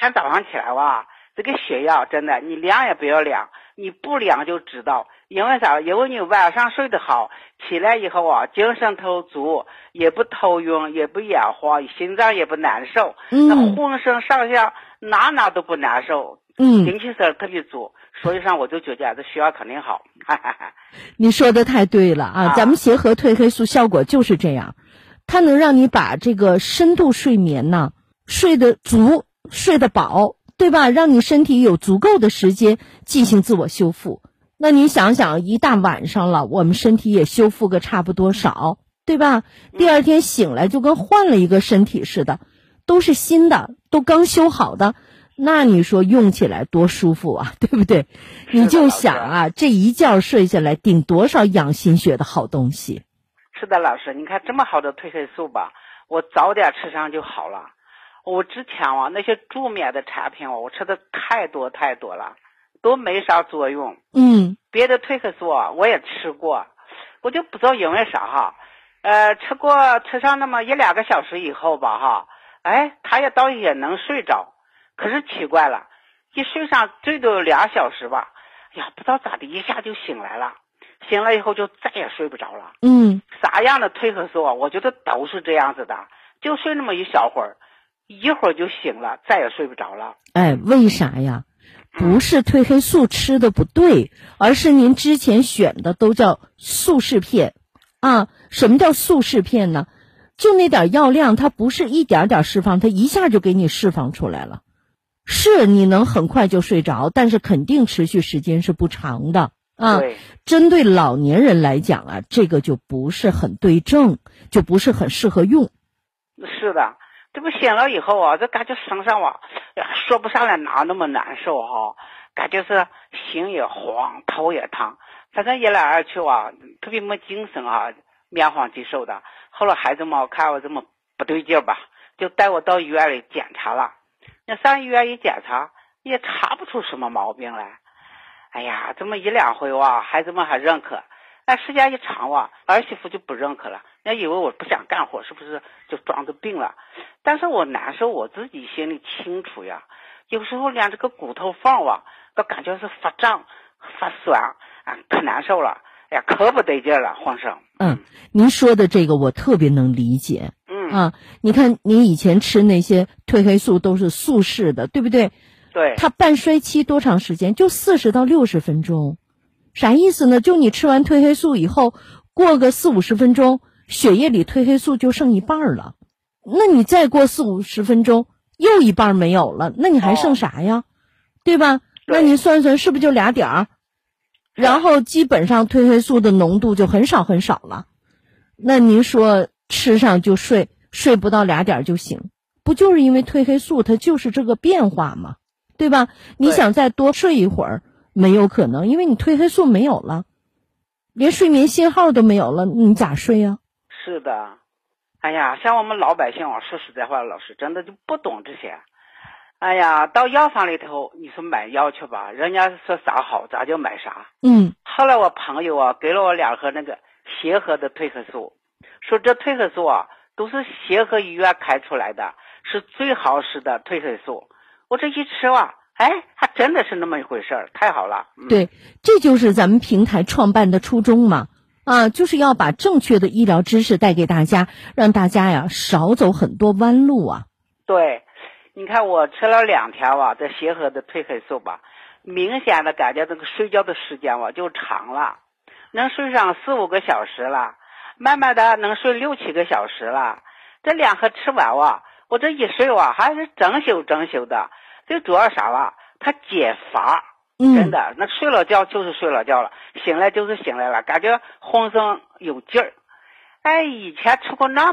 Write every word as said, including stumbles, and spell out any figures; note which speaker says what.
Speaker 1: 天早上起来哇，这个血压真的你量也不要量，你不量就知道。因为啥？因为你晚上睡得好，起来以后啊，精神头足，也不头晕，也不眼花，心脏也不难受，
Speaker 2: 嗯
Speaker 1: 那浑身上下哪哪都不难受，
Speaker 2: 嗯，
Speaker 1: 精气神特别足。所以上我就觉得这血压肯定好。哈哈哈。
Speaker 2: 你说的太对了啊！
Speaker 1: 啊
Speaker 2: 咱们协和褪黑素效果就是这样，它能让你把这个深度睡眠呢睡得足，睡得饱，对吧？让你身体有足够的时间进行自我修复。那你想想，一大晚上了，我们身体也修复个差不多少，对吧？第二天醒来就跟换了一个身体似的，都是新的，都刚修好的。那你说用起来多舒服啊，对不对？你就想啊，这一觉睡下来顶多少养心血的好东西。
Speaker 1: 是的，老师，你看这么好的褪黑素吧，我早点吃上就好了。我之前啊那些助眠的产品啊，我吃的太多太多了，都没啥作用。
Speaker 2: 嗯，
Speaker 1: 别的褪黑素啊我也吃过，我就不知道因为啥哈，呃，吃过吃上那么一两个小时以后吧哈，哎，他也倒也能睡着。可是奇怪了，一睡上最多俩小时吧，哎呀，不知道咋的，一下就醒来了，醒了以后就再也睡不着了。
Speaker 2: 嗯，
Speaker 1: 啥样的褪黑素啊，我觉得都是这样子的，就睡那么一小会儿，一会儿就醒了，再也睡不着了。
Speaker 2: 哎，为啥呀？不是褪黑素吃的不对，而是您之前选的都叫速释片啊。什么叫速释片呢？就那点药量，它不是一点点释放，它一下就给你释放出来了。是你能很快就睡着，但是肯定持续时间是不长的啊。
Speaker 1: 对，
Speaker 2: 针对老年人来讲啊，这个就不是很对症，就不是很适合用。
Speaker 1: 是的，这不醒了以后啊，这感觉身上啊，说不上来哪那么难受哈、啊，感觉是心也慌，头也疼，反正一来二去啊，特别没精神啊，面黄肌瘦的。后来孩子们看我这么不对劲吧，就带我到医院里检查了。那上医院一检查，也查不出什么毛病来。哎呀，这么一两回哇，孩子们还认可。哎，时间一长哇，儿媳妇就不认可了，人家以为我不想干活，是不是就装着病了？但是我难受，我自己心里清楚呀。有时候连这个骨头缝哇，都感觉是发胀、发酸啊，可难受了。哎呀，可不得劲了，浑身。
Speaker 2: 嗯，您说的这个我特别能理解。
Speaker 1: 嗯
Speaker 2: 啊，你看您以前吃那些褪黑素都是速释的，对不对？
Speaker 1: 对。
Speaker 2: 它半衰期多长时间？就四十到六十分钟。啥意思呢？就你吃完褪黑素以后，过个四五十分钟，血液里褪黑素就剩一半了。那你再过四五十分钟，又一半没有了，那你还剩啥呀？哦、对吧？
Speaker 1: 对，
Speaker 2: 那你算算是不是就俩点儿？然后基本上褪黑素的浓度就很少很少了。那您说吃上就睡，睡不到俩点就醒，不就是因为褪黑素它就是这个变化吗？对吧？你想再多睡一会儿，没有可能，因为你褪黑素没有了，连睡眠信号都没有了，你咋睡呀？
Speaker 1: 是的。哎呀，像我们老百姓啊，说实在话，老师真的就不懂这些。哎呀，到药房里头，你说买药去吧，人家说啥好，咱就买啥。
Speaker 2: 嗯。
Speaker 1: 后来我朋友啊，给了我两盒那个协和的褪黑素，说这褪黑素啊，都是协和医院开出来的，是最好使的褪黑素。我这一吃啊，哎，还真的是那么一回事儿，太好了。嗯、
Speaker 2: 对，这就是咱们平台创办的初衷嘛。啊，就是要把正确的医疗知识带给大家，让大家呀少走很多弯路啊。
Speaker 1: 对，你看我吃了两条啊，这协和的褪黑素吧，明显的感觉这个睡觉的时间啊就长了，能睡上四五个小时了，慢慢的能睡六七个小时了。这两盒吃完啊，我这一睡啊还是整宿整宿的。最主要啥了？它解乏。真的，那睡了觉就是睡了觉了，醒来就是醒来了，感觉浑身有劲儿。哎，以前吃过那